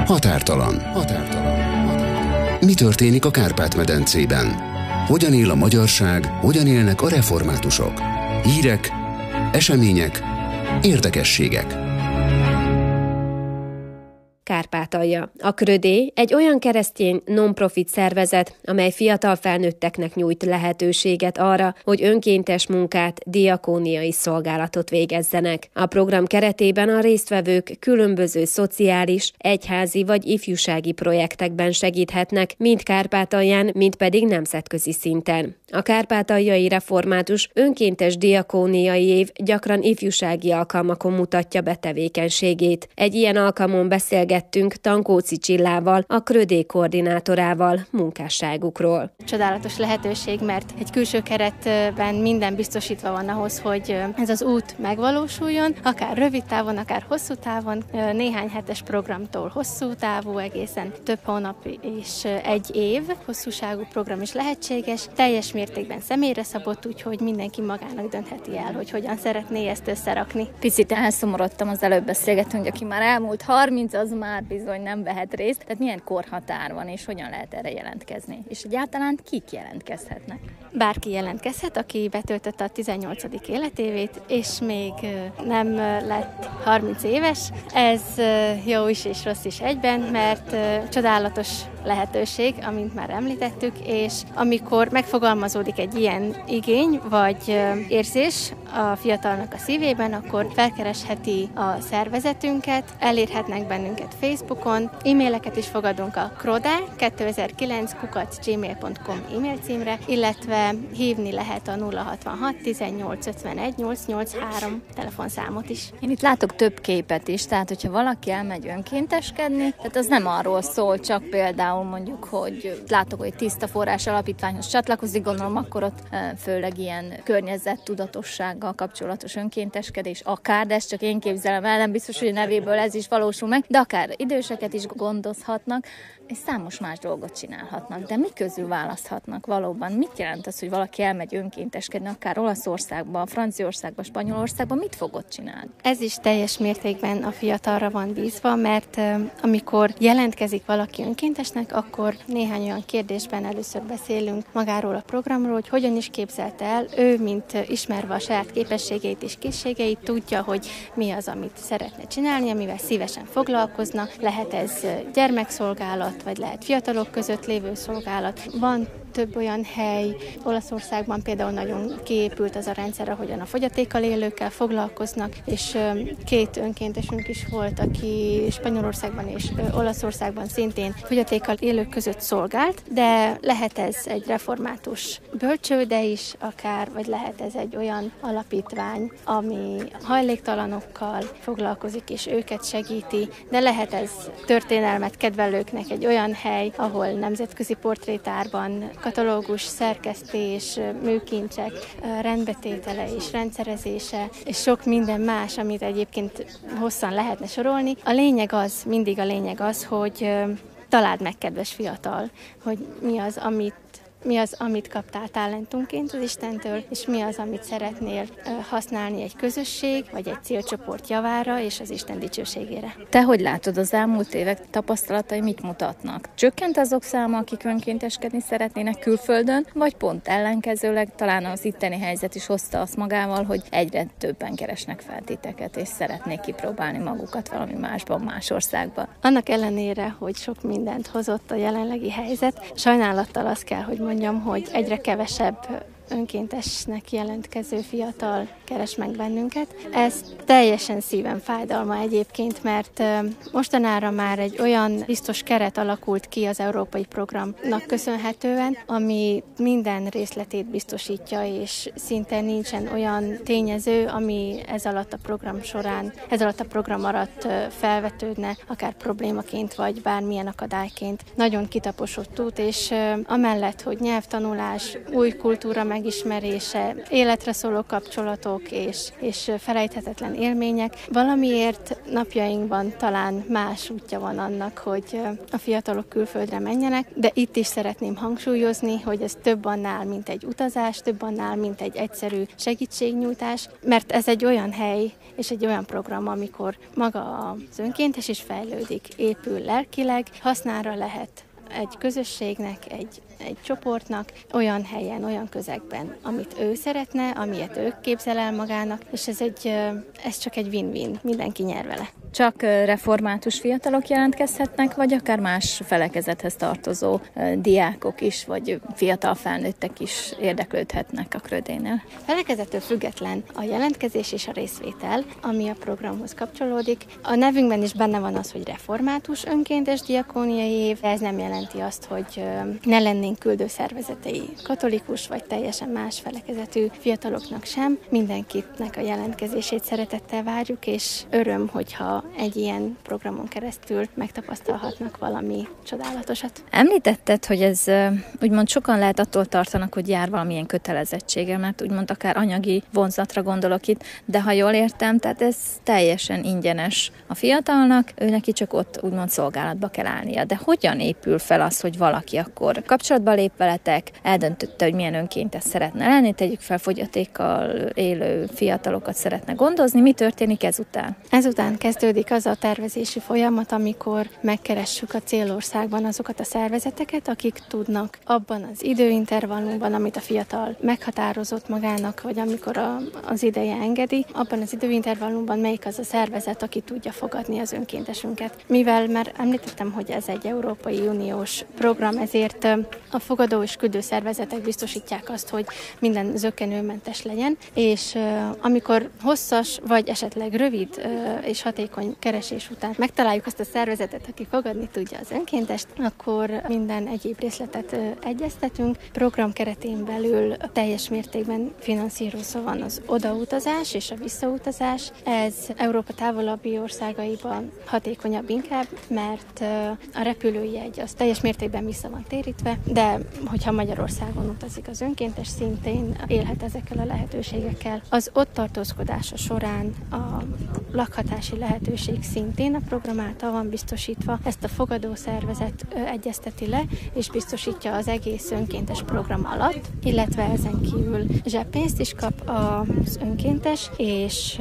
Határtalan. Mi történik a Kárpát-medencében? Hogyan él a magyarság, hogyan élnek a reformátusok? Hírek, események, érdekességek. Kárpátalja. A Krödé egy olyan keresztény non-profit szervezet, amely fiatal felnőtteknek nyújt lehetőséget arra, hogy önkéntes munkát, diakóniai szolgálatot végezzenek. A program keretében a résztvevők különböző szociális, egyházi vagy ifjúsági projektekben segíthetnek, mind Kárpátalján, mind pedig nemzetközi szinten. A kárpátaljai református önkéntes diakóniai év gyakran ifjúsági alkalmakon mutatja be tevékenységét. Egy ilyen alkalmon beszélgettünk Tankóci Csillával, a Krödé koordinátorával munkásságukról. Csodálatos lehetőség, mert egy külső keretben minden biztosítva van ahhoz, hogy ez az út megvalósuljon, akár rövid távon, akár hosszú távon, néhány hetes programtól hosszú távú, egészen több hónap és egy év hosszúságú program is lehetséges, teljes mértékben személyre szabott, úgyhogy mindenki magának döntheti el, hogy hogyan szeretné ezt összerakni. Picit elszomorodtam, az előbb beszélgettünk, hogy aki már elmúlt 30, az már bizony nem vehet részt. Tehát milyen korhatár van, és hogyan lehet erre jelentkezni? És egyáltalán kik jelentkezhetnek? Bárki jelentkezhet, aki betöltötte a 18. életévét, és még nem lett 30 éves. Ez jó is és rossz is egyben, mert csodálatos lehetőség, amint már említettük, és amikor megfogalmazódik egy ilyen igény vagy érzés a fiatalnak a szívében, akkor felkeresheti a szervezetünket, elérhetnek bennünket Facebookon, e-maileket is fogadunk a kroda2009@gmail.com e-mail címre, illetve hívni lehet a 066 18 51 883 telefonszámot is. Én itt látok több képet is, tehát hogyha valaki elmegy önkénteskedni, tehát az nem arról szól, csak például mondjuk, hogy látok, hogy Tiszta Forrás Alapítványhoz csatlakozik, gondolom akkor ott főleg ilyen környezettudatossággal kapcsolatos önkénteskedés, akár, de ezt csak én képzelem el, nem biztos, hogy a nevéből ez is valósul meg, de akár időseket is gondozhatnak, és számos más dolgot csinálhatnak. De mi közül választhatnak valóban? Mit jelent az, hogy valaki elmegy önkénteskedni, akár Olaszországba, Franciaországba, Spanyolországba, mit fog ott csinálni? Ez is teljes mértékben a fiatalra van bízva, mert amikor jelentkezik valaki önkéntesnek, akkor néhány olyan kérdésben először beszélünk magáról a programról, hogy hogyan is képzelte el. Ő, mint ismerve a saját képességeit és készségeit, tudja, hogy mi az, amit szeretne csinálni, amivel szívesen foglalkozna. Lehet ez gyermekszolgálat, vagy lehet fiatalok között lévő szolgálat. Van több olyan hely, Olaszországban például nagyon kiépült az a rendszer, ahogyan a fogyatékkal élőkkel foglalkoznak, és két önkéntesünk is volt, aki Spanyolországban és Olaszországban szintén fogyatékkal élők között szolgált, de lehet ez egy református bölcsőde is akár, vagy lehet ez egy olyan alapítvány, ami hajléktalanokkal foglalkozik és őket segíti, de lehet ez történelmet kedvelőknek egy olyan hely, ahol nemzetközi portrétárban katalógus, szerkesztés, műkincsek, rendbetétele és rendszerezése, és sok minden más, amit egyébként hosszan lehetne sorolni. A lényeg az, mindig a lényeg az, hogy találd meg, kedves fiatal, hogy mi az, amit kaptál talentumként az Istentől, és mi az, amit szeretnél használni egy közösség, vagy egy célcsoport javára, és az Isten dicsőségére. Te hogy látod, az elmúlt évek tapasztalatai mit mutatnak? Csökkent azok száma, akik önkénteskedni szeretnének külföldön, vagy pont ellenkezőleg talán az itteni helyzet is hozta azt magával, hogy egyre többen keresnek fel titeket, és szeretnék kipróbálni magukat valami másban, más országban? Annak ellenére, hogy sok mindent hozott a jelenlegi helyzet, sajnálattal azt kell, hogy mondjam, hogy egyre kevesebb önkéntesnek jelentkező fiatal keres meg bennünket. Ez teljesen szívem fájdalma egyébként, mert mostanára már egy olyan biztos keret alakult ki az európai programnak köszönhetően, ami minden részletét biztosítja, és szinte nincsen olyan tényező, ami ez alatt a program alatt felvetődne, akár problémaként, vagy bármilyen akadályként. Nagyon kitaposott út, és amellett, hogy nyelvtanulás, új kultúra megismerése, életre szóló kapcsolatok, és felejthetetlen élmények. Valamiért napjainkban talán más útja van annak, hogy a fiatalok külföldre menjenek, de itt is szeretném hangsúlyozni, hogy ez több annál, mint egy utazás, több annál, mint egy egyszerű segítségnyújtás, mert ez egy olyan hely és egy olyan program, amikor maga az önkéntes is fejlődik, épül lelkileg, hasznára lehet egy közösségnek, egy csoportnak, olyan helyen, olyan közegben, amit ő szeretne, amilyet ő képzel el magának, és ez csak egy win-win, mindenki nyer vele. Csak református fiatalok jelentkezhetnek, vagy akár más felekezethez tartozó diákok is, vagy fiatal felnőttek is érdeklődhetnek a Krödénél? Felekezettől független a jelentkezés és a részvétel, ami a programhoz kapcsolódik. A nevünkben is benne van az, hogy református önkéntes diakóniai év. Ez nem jelenti azt, hogy ne lennénk küldőszervezetei katolikus, vagy teljesen más felekezetű fiataloknak sem. Mindenkinek a jelentkezését szeretettel várjuk, és öröm, hogyha egy ilyen programon keresztül megtapasztalhatnak valami csodálatosat. Említetted, hogy ez úgymond sokan lehet attól tartanak, hogy jár valamilyen kötelezettsége, mert úgymond akár anyagi vonzatra gondolok itt, de ha jól értem, tehát ez teljesen ingyenes a fiatalnak, ő neki csak ott úgymond szolgálatba kell állnia. De hogyan épül fel az, hogy valaki akkor kapcsolatba lép veletek, eldöntötte, hogy milyen önkéntes szeretne lenni, tegyük fel, fogyatékkal élő fiatalokat szeretne gondozni, mi történik ezután? Ezután kezdődik az a tervezési folyamat, amikor megkeressük a célországban azokat a szervezeteket, akik tudnak abban az időintervallumban, amit a fiatal meghatározott magának, vagy amikor az ideje engedi, abban az időintervallumban melyik az a szervezet, aki tudja fogadni az önkéntesünket. Mivel már említettem, hogy ez egy Európai Uniós program, ezért a fogadó és küldő szervezetek biztosítják azt, hogy minden zökkenőmentes legyen, és amikor hosszas, vagy esetleg rövid és hatékony keresés után megtaláljuk azt a szervezetet, aki fogadni tudja az önkéntest, akkor minden egyéb részletet egyeztetünk. Program keretén belül teljes mértékben finanszírozva van az odautazás és a visszautazás. Ez Európa távolabbi országaiban hatékonyabb inkább, mert a repülőjegy az teljes mértékben vissza van térítve, de hogyha Magyarországon utazik az önkéntes, szintén élhet ezekkel a lehetőségekkel. Az ott tartózkodása során a lakhatási lehetőség szintén a program által van biztosítva. Ezt a fogadó szervezet egyezteti le, és biztosítja az egész önkéntes program alatt, illetve ezen kívül zseppénzt is kap az önkéntes, és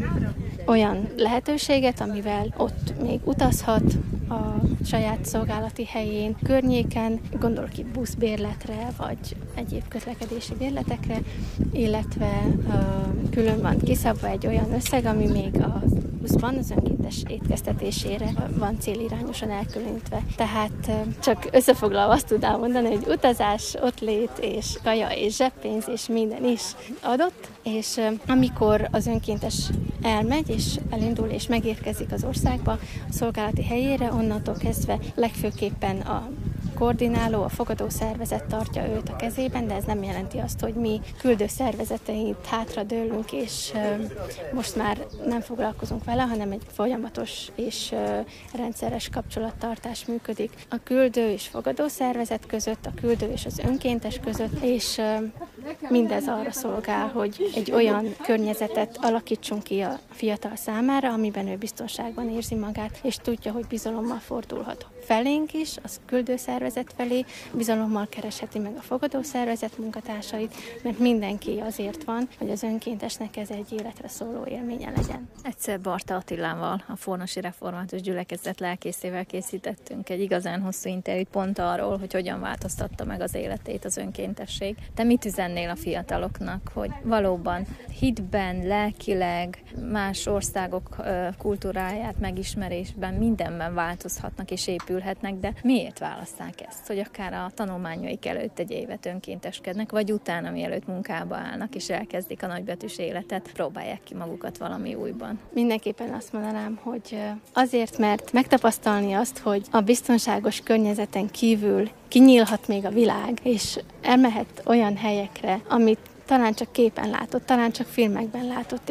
olyan lehetőséget, amivel ott még utazhat a saját szolgálati helyén, környéken, gondolok itt buszbérletre, vagy egyéb közlekedési bérletekre, illetve külön van kiszabva egy olyan összeg, ami még a buszban az önkéntes étkeztetésére van célirányosan elkülönítve. Tehát csak összefoglalva azt tudnám mondani, hogy utazás, ottlét és kaja és zseppénz és minden is adott, és amikor az önkéntes elmegy és elindul és megérkezik az országba, a szolgálati helyére, onnantól kezdve legfőképpen a koordináló, a fogadó szervezet tartja őt a kezében, de ez nem jelenti azt, hogy mi küldő szervezeteit hátradőlünk, és most már nem foglalkozunk vele, hanem egy folyamatos és rendszeres kapcsolattartás működik a küldő és fogadó szervezet között, a küldő és az önkéntes között, és mindez arra szolgál, hogy egy olyan környezetet alakítsunk ki a fiatal számára, amiben ő biztonságban érzi magát, és tudja, hogy bizalommal fordulhat felénk is, az küldő szervezet felé, bizalommal keresheti meg a fogadó szervezet munkatársait, mert mindenki azért van, hogy az önkéntesnek ez egy életre szóló élménye legyen. Egyszer Barta Attilával, a Fornosi Református Gyülekezet lelkészével készítettünk egy igazán hosszú interjút pont arról, hogy hogyan változtatta meg az életét az önkéntesség. Te mit üzennél a fiataloknak, hogy valóban hitben, lelkileg, más országok kultúráját megismerésben mindenben változhatnak és épülhetnek, de miért választák ezt, hogy akár a tanulmányaik előtt egy évet önkénteskednek, vagy utána, mielőtt munkába állnak és elkezdik a nagybetűs életet, próbálják ki magukat valami újban? Mindenképpen azt mondanám, hogy azért, mert megtapasztalni azt, hogy a biztonságos környezeten kívül kinyílhat még a világ, és elmehet olyan helyekre, amit talán csak képen látott, talán csak filmekben látott, és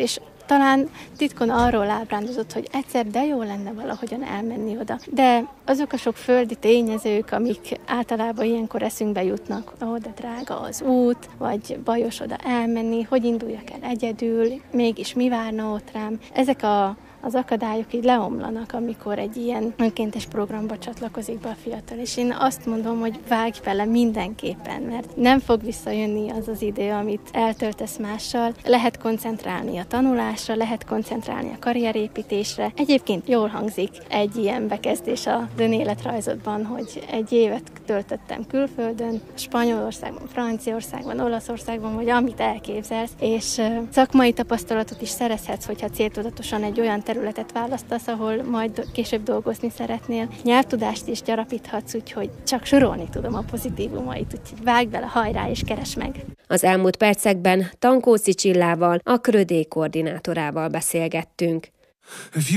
Talán titkon arról ábrándozott, hogy egyszer de jó lenne valahogyan elmenni oda. De azok a sok földi tényezők, amik általában ilyenkor eszünkbe jutnak, de drága az út, vagy bajos oda elmenni, hogy induljak el egyedül, mégis mi várna ott rám. Ezek az akadályok így leomlanak, amikor egy ilyen önkéntes programba csatlakozik be a fiatal. És én azt mondom, hogy vágj bele mindenképpen, mert nem fog visszajönni az az idő, amit eltöltesz mással. Lehet koncentrálni a tanulásra, lehet koncentrálni a karrierépítésre. Egyébként jól hangzik egy ilyen bekezdés az önéletrajzodban, hogy egy évet töltöttem külföldön, Spanyolországban, Franciaországban, Olaszországban, vagy amit elképzelsz, és szakmai tapasztalatot is szerezhetsz, hogyha céltudatosan egy olyan területet választasz, ahol majd később dolgozni szeretnél. Nyelvtudást is gyarapíthatsz, úgyhogy csak sorolni tudom a pozitívumait, úgyhogy vágj bele, hajrá és keresd meg! Az elmúlt percekben Tankóci Csillával, a Krödé koordinátorával beszélgettünk.